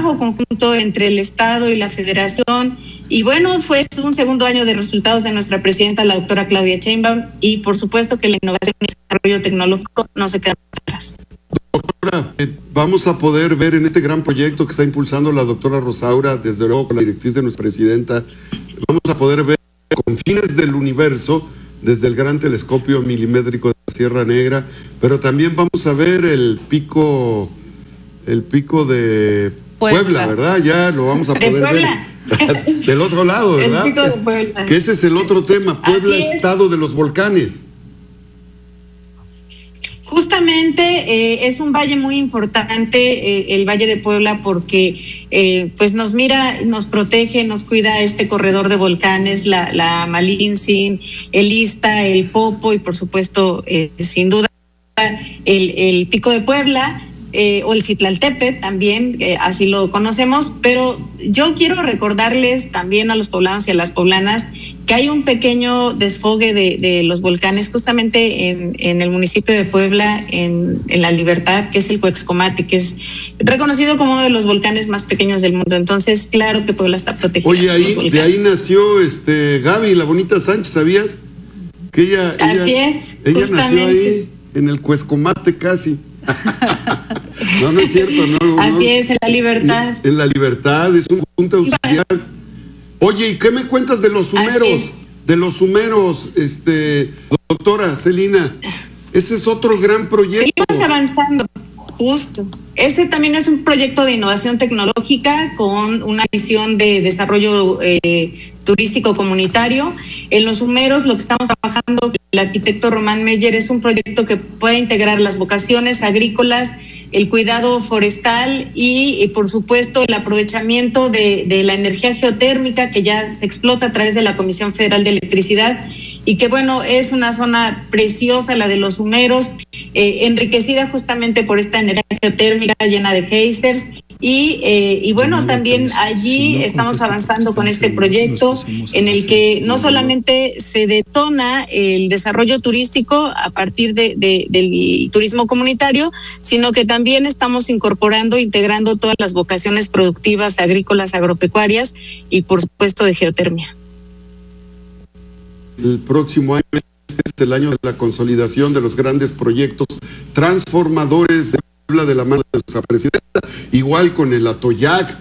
trabajo conjunto entre el Estado y la Federación. Y bueno, fue un segundo año de resultados de nuestra presidenta, la doctora Claudia Sheinbaum, y por supuesto que la innovación y desarrollo tecnológico no se queda atrás. Doctora, vamos a poder ver en este gran proyecto que está impulsando la doctora Rosaura, desde luego con la directriz de nuestra presidenta, vamos a poder ver confines del universo desde el gran telescopio milimétrico de la Sierra Negra, pero también vamos a ver el pico de Puebla, ¿verdad? Ya lo vamos a poder ver del otro lado, ¿verdad? El pico de Puebla. Que ese es el otro tema, Puebla, estado de los volcanes. Justamente es un valle muy importante, el Valle de Puebla, porque pues nos mira, nos protege, nos cuida este corredor de volcanes, la Malintzin, el Ixta, el Popo y por supuesto, sin duda, el Pico de Puebla. O el Citlaltépetl también, así lo conocemos, pero yo quiero recordarles también a los poblanos y a las poblanas que hay un pequeño desfogue de los volcanes justamente en el municipio de Puebla, en La Libertad, que es el Cuexcomati, que es reconocido como uno de los volcanes más pequeños del mundo. Entonces, claro que Puebla está protegida. Oye, de ahí nació Gaby, la bonita Sánchez, ¿sabías? Que ella nació ahí, en el Cuexcomate casi. No es cierto, no. Así es, en La Libertad. En La Libertad, es un junta auxiliar. Oye, ¿y qué me cuentas de los sumeros? De los sumeros, doctora Celina. Ese es otro gran proyecto. Seguimos avanzando, justo. Ese también es un proyecto de innovación tecnológica con una visión de desarrollo turístico comunitario. En los sumeros lo que estamos trabajando, el arquitecto Román Meyer, es un proyecto que puede integrar las vocaciones agrícolas, el cuidado forestal y por supuesto el aprovechamiento de la energía geotérmica que ya se explota a través de la Comisión Federal de Electricidad y que bueno, es una zona preciosa la de los sumeros, enriquecida justamente por esta energía geotérmica llena de geysers. Y bueno, también allí estamos avanzando con este proyecto en el que no solamente se detona el desarrollo turístico a partir del turismo comunitario, sino que también estamos integrando todas las vocaciones productivas, agrícolas, agropecuarias y por supuesto de geotermia. El próximo año es el año de la consolidación de los grandes proyectos transformadores de la mano de nuestra presidenta, igual con el Atoyac,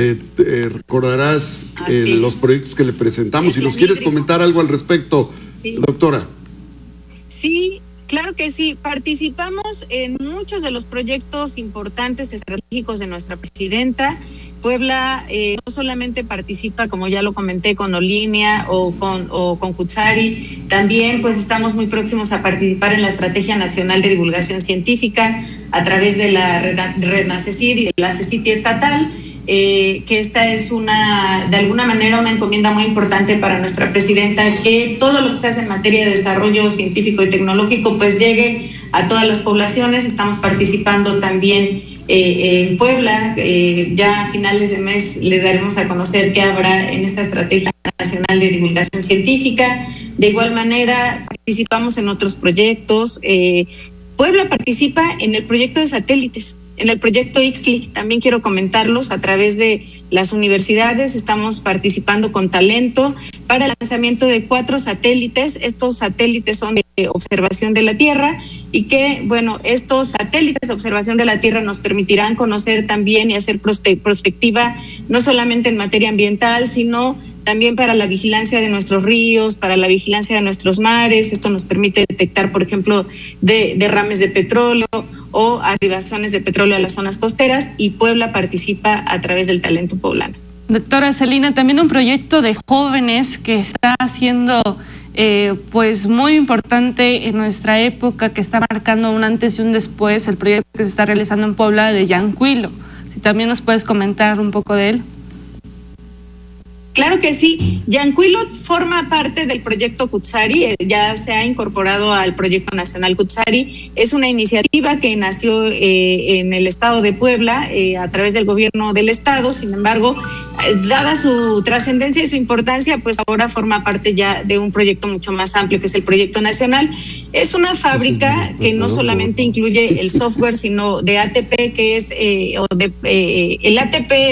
recordarás los proyectos que le presentamos. Si nos quieres comentar algo al respecto, doctora. Sí, claro que sí. Participamos en muchos de los proyectos importantes estratégicos de nuestra presidenta. Puebla no solamente participa, como ya lo comenté, con Olinia o con Cutzari, también pues estamos muy próximos a participar en la Estrategia Nacional de Divulgación Científica a través de la Red NACECID y de la CECITI estatal, que esta es de alguna manera una encomienda muy importante para nuestra presidenta, que todo lo que se hace en materia de desarrollo científico y tecnológico pues llegue a todas las poblaciones. Estamos participando también en Puebla, ya a finales de mes les daremos a conocer qué habrá en esta Estrategia Nacional de Divulgación Científica. De igual manera, participamos en otros proyectos. Puebla participa en el proyecto de satélites, en el proyecto Ixtli, también quiero comentarlos, a través de las universidades estamos participando con talento para el lanzamiento de 4 satélites. Estos satélites son de observación de la Tierra y que, bueno, estos satélites de observación de la Tierra nos permitirán conocer también y hacer prospectiva, no solamente en materia ambiental, sino también para la vigilancia de nuestros ríos, para la vigilancia de nuestros mares. Esto nos permite detectar, por ejemplo, derrames de petróleo o arribaciones de petróleo a las zonas costeras, y Puebla participa a través del talento poblano. Doctora Celina, también un proyecto de jóvenes que está haciendo pues muy importante en nuestra época, que está marcando un antes y un después, el proyecto que se está realizando en Puebla de Yancuilo. Si también nos puedes comentar un poco de él. Claro que sí. Yancuilo forma parte del proyecto Cutzari, ya se ha incorporado al proyecto nacional Cutzari. Es una iniciativa que nació en el estado de Puebla a través del gobierno del estado. Sin embargo, dada su trascendencia y su importancia, pues ahora forma parte ya de un proyecto mucho más amplio, que es el proyecto nacional. Es una fábrica que no solamente incluye el software, sino de ATP, que es el ATP